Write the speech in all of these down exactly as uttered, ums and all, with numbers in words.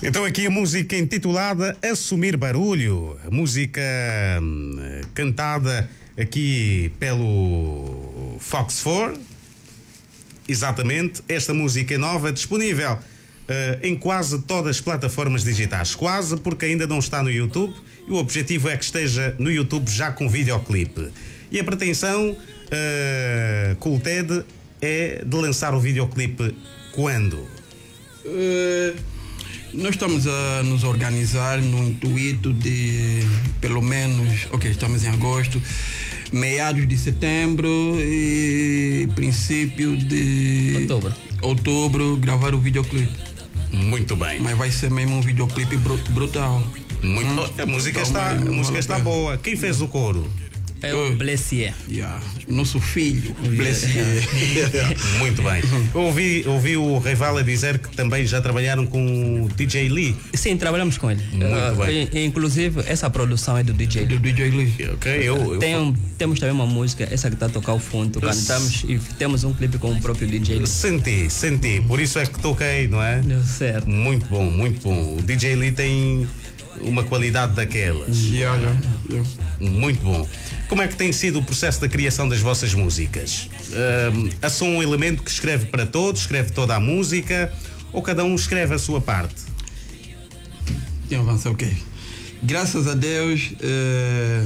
Então aqui a música intitulada Assumir Barulho, a música hum, cantada aqui pelo Fox quatro. Exatamente, esta música é nova, disponível uh, em quase todas as plataformas digitais. Quase, porque ainda não está no YouTube, e o objetivo é que esteja no YouTube já com videoclipe. E a pretensão uh, com o T E D é de lançar o videoclipe quando? Uh, nós estamos a nos organizar no intuito de, pelo menos, ok, estamos em agosto, meados de setembro e princípio de outubro, outubro gravar o videoclipe. Muito bem. Mas vai ser mesmo um videoclipe brutal. Muito. Hum, a música então, está, a música está boa. Quem fez o coro? É o Blessier. Yeah. Nosso filho, Blessier. Muito bem. Eu ouvi, ouvi o Reivala dizer que também já trabalharam com o D J Lee. Sim, trabalhamos com ele. Muito uh, bem. E, inclusive, essa produção é do D J Lee. Do D J Lee. Ok, eu, eu... Tem um, temos também uma música, essa que está a tocar ao fundo, cantamos e temos um clipe com o próprio D J Lee. Senti, senti. Por isso é que toquei, não é? Deu certo. Muito bom, muito bom. O D J Lee tem uma qualidade daquelas. Yeah, yeah, yeah. Muito bom. Como é que tem sido o processo da criação das vossas músicas? Uh, há só um elemento que escreve para todos, escreve toda a música, ou cada um escreve a sua parte? Tem avançar, ok. Graças a Deus, eh,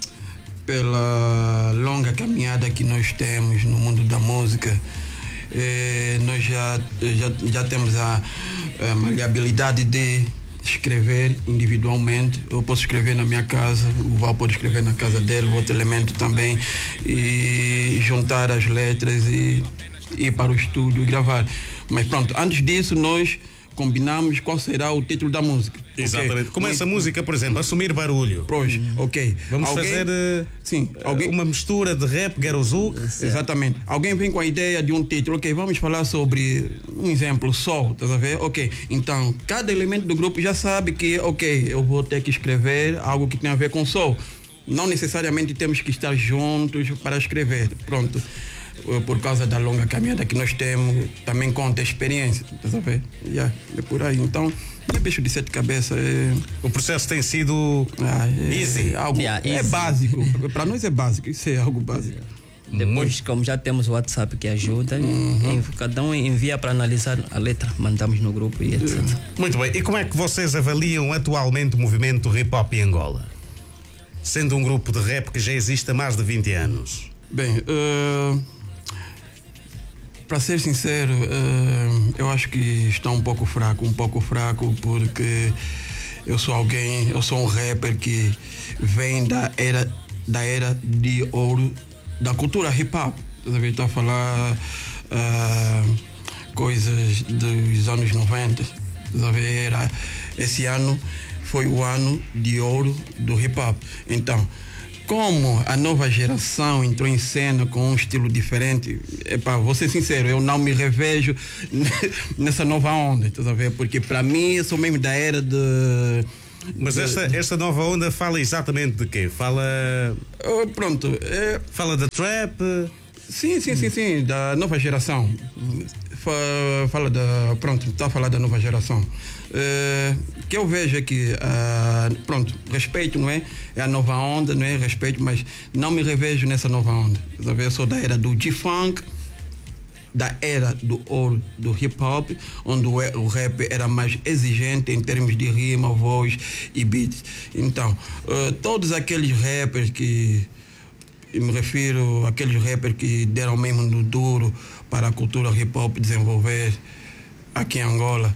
pela longa caminhada que nós temos no mundo da música, eh, nós já, já, já temos a, a maleabilidade de escrever individualmente. Eu posso escrever na minha casa, o Val pode escrever na casa dele, o outro elemento também, e juntar as letras e ir para o estúdio e gravar. Mas pronto, antes disso nós combinamos qual será o título da música. Exatamente. Okay. Como essa música, por exemplo, Assumir Barulho. Pois, ok. Vamos alguém, fazer uh, sim, alguém, uma mistura de rap, Garozuk. Exatamente. Alguém vem com a ideia de um título, ok, vamos falar sobre um exemplo, sol, tá a ver? Ok, então, cada elemento do grupo já sabe que, ok, eu vou ter que escrever algo que tem a ver com sol. Não necessariamente temos que estar juntos para escrever. Pronto. Por causa da longa caminhada que nós temos, também conta a experiência, tá a ver? Yeah, é por aí. Então, é bicho de sete cabeças. É... O processo tem sido ah, é, easy. É, algo, yeah, é easy. básico. Para nós é básico, isso é algo básico. Depois, como já temos o WhatsApp que ajuda, uhum. cada um envia para analisar a letra, mandamos no grupo e etcétera. Muito bem. E como é que vocês avaliam atualmente o movimento hip hop em Angola? Sendo um grupo de rap que já existe há mais de vinte anos. Bem, uh... para ser sincero, uh, eu acho que está um pouco fraco, um pouco fraco, porque eu sou alguém, eu sou um rapper que vem da era, da era de ouro da cultura hip hop. Estou a falar uh, coisas dos anos noventa. Era, esse ano foi o ano de ouro do hip hop. Então, como a nova geração entrou em cena com um estilo diferente, epa, vou ser sincero, eu não me revejo nessa nova onda, estás a ver? Porque para mim eu sou mesmo da era de... Mas de, esta, esta nova onda fala exatamente de quê? Fala... Uh, pronto. É, fala da trap? Sim, sim, sim, sim, da nova geração. Fala da... Pronto, está a falar da nova geração. Uh, que eu vejo é que, uh, pronto, respeito, não é? É a nova onda, não é? Respeito, mas não me revejo nessa nova onda. Eu sou da era do G-Funk, da era do ouro do hip-hop, onde o rap era mais exigente em termos de rima, voz e beats. Então, uh, todos aqueles rappers que... Eu me refiro àqueles rappers que deram mesmo no duro para a cultura hip-hop desenvolver aqui em Angola.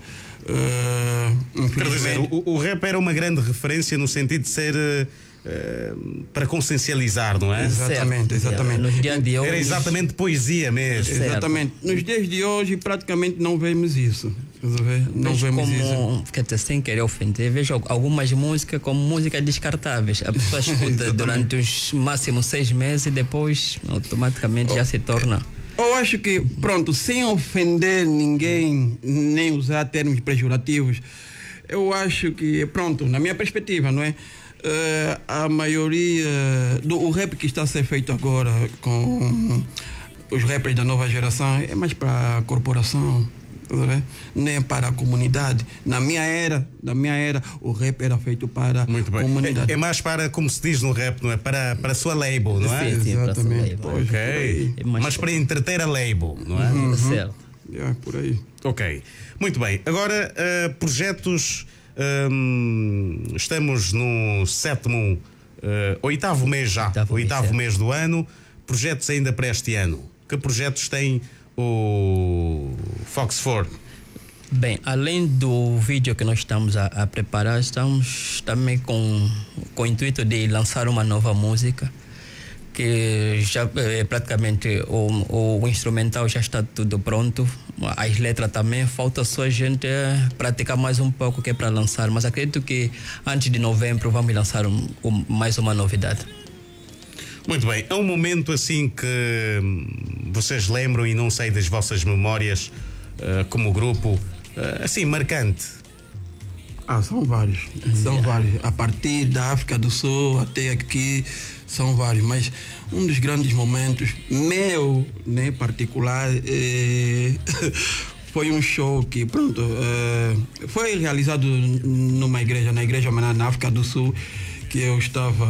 Uh, Quer dizer, o, o rap era uma grande referência no sentido de ser uh, para consciencializar, não é? Exatamente, exatamente. Nos dias de hoje... Era exatamente poesia mesmo. Certo. Exatamente. Nos dias de hoje praticamente não vemos isso. Não vejo vemos como, isso. Quer dizer, sem querer ofender, vejo algumas músicas como músicas descartáveis. A pessoa escuta durante os máximos seis meses e depois automaticamente oh, já se torna... Eu acho que, pronto, sem ofender ninguém, nem usar termos pejorativos, eu acho que, pronto, na minha perspectiva, não é? Uh, a maioria do o rap que está a ser feito agora com os rappers da nova geração é mais para a corporação. nem para a comunidade. Na minha era, na minha era, o rap era feito para a comunidade. É, é mais para, como se diz no rap, não é? Para, para a sua label, não é? Sim, sim, exatamente. Para a sua label. Ok. É mais Mas para entreter a label, não é? Uhum. Certo. É, por aí. Ok. Muito bem. Agora, uh, projetos. Um, estamos no sétimo, uh, oitavo mês já. Oitavo, oitavo mês, mês do ano. Projetos ainda para este ano. Que projetos tem o Fox four? Bem, além do vídeo que nós estamos a, a preparar, estamos também com, com o intuito de lançar uma nova música, que já é, praticamente o, o instrumental já está tudo pronto, as letras também, falta só a gente praticar mais um pouco que é para lançar, mas acredito que antes de novembro vamos lançar um, um, mais uma novidade. Muito bem, é um momento assim que vocês lembram e não sei das vossas memórias uh, como grupo, uh, assim, marcante. Ah, são vários, são yeah. vários. A partir da África do Sul até aqui, são vários. Mas um dos grandes momentos, meu, né, particular, é... foi um show que, pronto, é... foi realizado numa igreja, na igreja na África do Sul, que eu estava...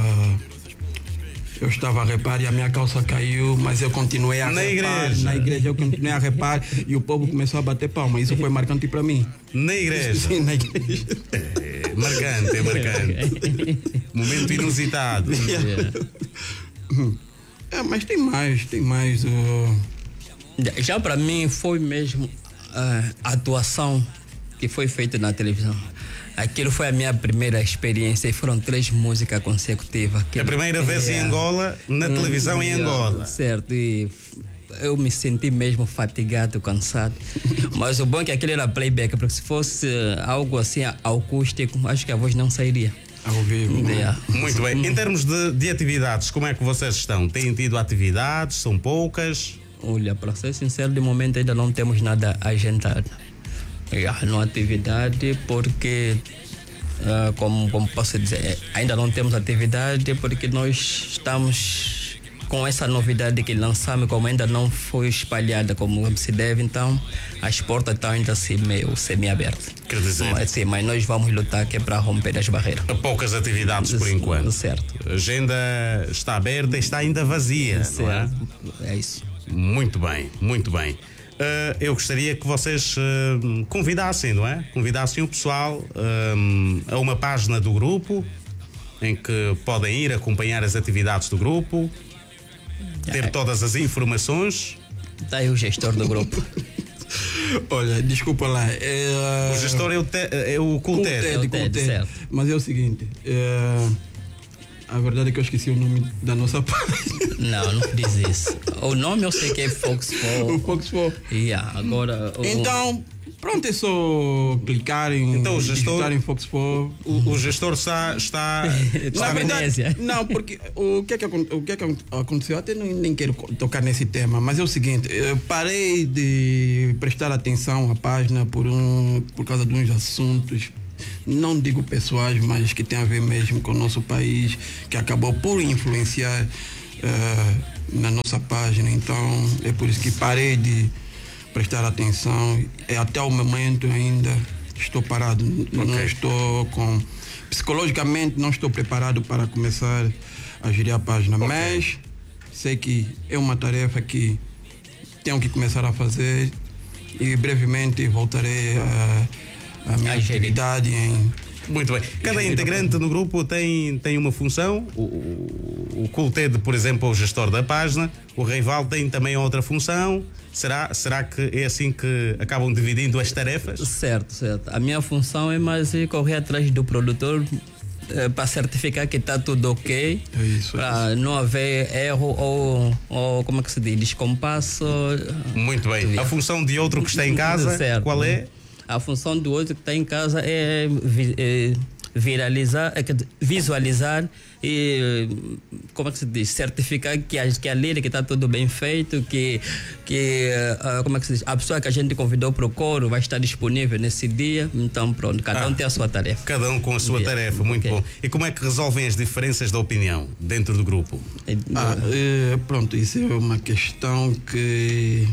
Eu estava a repar e a minha calça caiu, mas eu continuei a na repar. Igreja. Na igreja eu continuei a repar e o povo começou a bater palma. Isso foi marcante para mim. Na igreja? Sim, na igreja. É marcante, é marcante. Momento inusitado. Yeah. É, mas tem mais, tem mais. Uh... Já para mim foi mesmo uh, a atuação que foi feita na televisão. Aquilo foi a minha primeira experiência e foram três músicas consecutivas. A primeira vez é, em Angola, na televisão em Angola. Certo, e eu me senti mesmo fatigado, cansado. Mas o bom é que aquilo era playback, porque se fosse algo assim acústico, acho que a voz não sairia. Ao vivo. Yeah. Muito bem. Em termos de, de atividades, como é que vocês estão? Têm tido atividades? São poucas? Olha, para ser sincero, de momento ainda não temos nada agendado. Yeah, não atividade porque, uh, como, como posso dizer, ainda não temos atividade porque nós estamos com essa novidade que lançamos, como ainda não foi espalhada como se deve, então as portas estão ainda assim meio semi-abertas. Quer dizer? Mas, sim, mas nós vamos lutar que é para romper as barreiras. Poucas atividades por enquanto. Certo. A agenda está aberta e está ainda vazia. Certo. Não é? É isso. Muito bem, muito bem. Uh, eu gostaria que vocês uh, convidassem, não é? Convidassem o pessoal um, a uma página do grupo em que podem ir acompanhar as atividades do grupo, ter todas as informações. Está aí o gestor do grupo. Olha, desculpa lá. É... O gestor é o, te, é o Culted. É o Ted, certo. Mas é o seguinte. É... A verdade é que eu esqueci o nome da nossa página. Não, não diz isso. O nome eu sei que é Fox four. O Fox four. Yeah, agora... O... Então, pronto, é só clicar em, então, o gestor, em Fox four. O, o gestor está... está, está Na verdade, não, porque o que é que, o que, é que aconteceu, até nem, nem quero tocar nesse tema, mas é o seguinte, eu parei de prestar atenção à página por, um, por causa de uns assuntos, não digo pessoais, mas que tem a ver mesmo com o nosso país, que acabou por influenciar uh, na nossa página. Então é por isso que parei de prestar atenção e até o momento ainda estou parado. Okay. Não estou com... Psicologicamente não estou preparado para começar a gerir a página, okay. Mas sei que é uma tarefa que tenho que começar a fazer e brevemente voltarei a a minha atividade em... Muito bem. Cada integrante no grupo tem, tem uma função. O, o, o Culted, por exemplo, é o gestor da página. O Reival tem também outra função. Será, será que é assim que acabam dividindo as tarefas? Certo, certo. A minha função é mais correr atrás do produtor eh, para certificar que está tudo ok. É isso. Para não haver erro ou, ou, como é que se diz, descompasso. Muito bem. A função de outro que está em casa, certo. Qual é? A função do outro que está em casa é, é viralizar, é visualizar e, como é que se diz, certificar que a, que a lírica está tudo bem feito, que, que uh, como é que se diz, a pessoa que a gente convidou para o coro vai estar disponível nesse dia. Então pronto, cada ah, um tem a sua tarefa. Cada um com a sua yeah. tarefa, muito okay. bom. E como é que resolvem as diferenças de opinião dentro do grupo? Ah, é, pronto, isso é uma questão que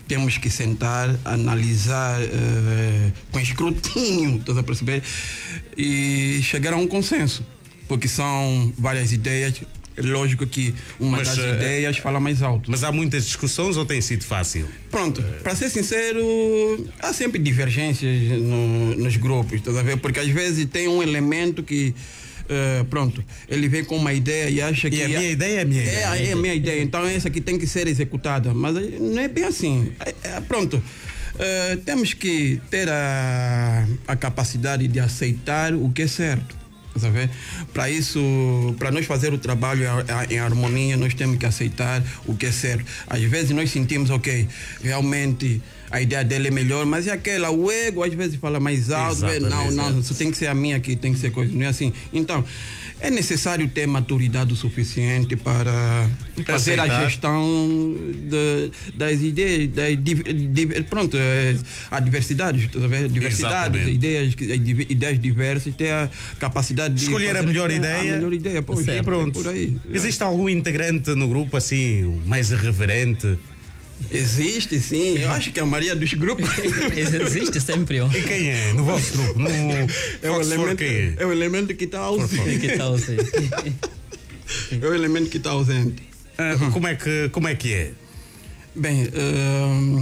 temos que sentar, analisar uh, com escrutínio, estás a perceber? E chegar a um consenso, porque são várias ideias. É lógico que uma Mas, das uh, ideias fala mais alto. Mas há muitas discussões ou tem sido fácil? Pronto, para ser sincero, há sempre divergências no, nos grupos, estás a ver? Porque às vezes tem um elemento que, uh, pronto, ele vem com uma ideia e acha que... E a minha ideia é a minha é, ideia. É a minha ideia, então essa aqui tem que ser executada. Mas não é bem assim. É, é, pronto, uh, temos que ter a, a capacidade de aceitar o que é certo. Para isso, para nós fazer o trabalho em harmonia, nós temos que aceitar o que é certo. Às vezes nós sentimos, ok, realmente a ideia dele é melhor, mas é aquela, o ego às vezes fala mais alto, não, não, isso tem que ser a minha aqui, tem que ser coisa, não é assim. Então, é necessário ter maturidade o suficiente para fazer aceitar. A gestão de, das ideias, das, de, de, pronto, a diversidade, diversidade, ideias, ideias diversas, ter a capacidade de escolher a melhor ideia. A melhor ideia, pô, e pronto. Por aí. Existe algum integrante no grupo assim, mais irreverente? Existe, sim. Eu acho que é a Maria dos grupos. Existe sempre um. E quem é? No vosso grupo? No é, o elemento, é? é o elemento que está ausente. Que tá ausente. É o elemento que está ausente. Ah, uhum. como, é que, como é que é? Bem, uh,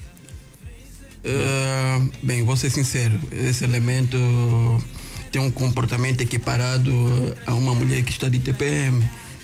uh, bem, vou ser sincero. Esse elemento tem um comportamento equiparado a uma mulher que está de T P M.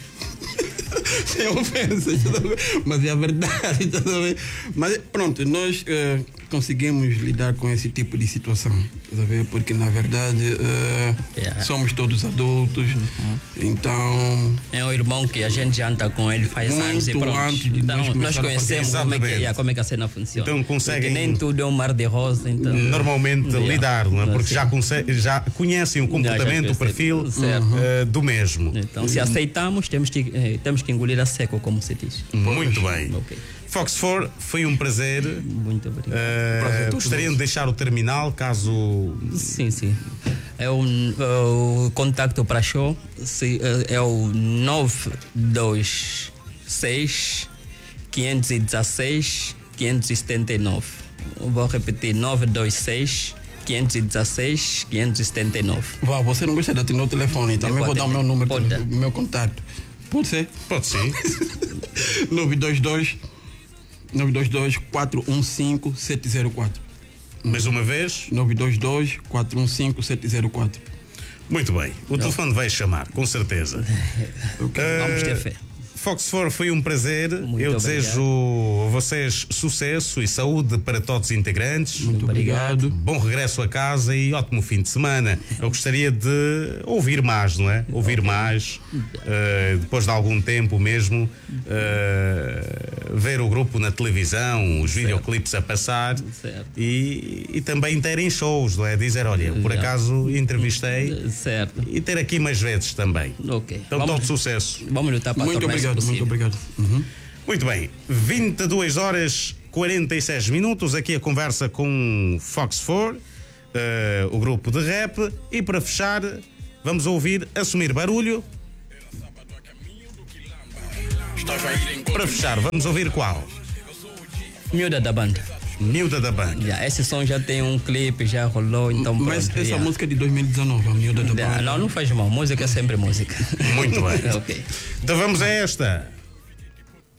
Sem ofensa, mas é a verdade. Mas pronto, nós uh, conseguimos lidar com esse tipo de situação, porque na verdade uh, yeah. somos todos adultos, uhum. Então é um irmão que a gente janta com ele faz anos e pronto. Antes de então nós, nós conhecemos como é, que, yeah, como é que a cena funciona. Então conseguem, porque nem tudo é um mar de rosa, então normalmente yeah. lidar, não é? Porque assim. já, conse- já conhecem o comportamento, já, já o perfil uh, do mesmo. Então se aceitamos, temos que, eh, temos que engolir a seco, como se diz. Muito bem. Okay. Fox four, foi um prazer. Muito obrigado. Uh, prazer gostariam de deixar o terminal, caso... Sim, sim. É o, o contacto para show é o nove dois seis, cinco um seis, cinco sete nove. Vou repetir, nove dois seis, cinco um seis, cinco sete nove. Vá, você não gosta de atender o telefone, então eu vou dar o meu número, o meu contato. Pode ser? Pode sim. nove dois dois, nove dois dois, quatro um cinco, sete zero quatro. Mais uma vez? nove dois dois, quatro um cinco, sete zero quatro. Muito bem. O Não. telefone vai chamar, com certeza. Okay. Uh, Vamos ter fé. Fox four, foi um prazer. Muito Eu obrigado. desejo a vocês sucesso e saúde para todos os integrantes. Muito obrigado. Bom regresso a casa e ótimo fim de semana. Eu gostaria de ouvir mais, não é? Ouvir okay. mais. Uh, depois de algum tempo mesmo, uh, ver o grupo na televisão, os certo. videoclipes a passar e, e também terem shows, não é? Dizer, olha, por acaso entrevistei certo. e ter aqui mais vezes também. Okay. Então, vamos, todo sucesso. Vamos lutar para Muito obrigado. Muito obrigado. Uhum. Muito bem, vinte e duas horas quarenta e seis minutos. Aqui a conversa com Fox four, uh, o grupo de rap. E para fechar, vamos ouvir Assumir Barulho. Para fechar, vamos ouvir qual? Miúda da Banda. Miúda da Banda. Yeah, esse som já tem um clipe, já rolou, então mas pronto, essa yeah. música é de dois mil e dezenove, a Miúda da yeah, Banda. Não, não faz mal, música é sempre música. Muito bem. Okay. Então vamos a esta.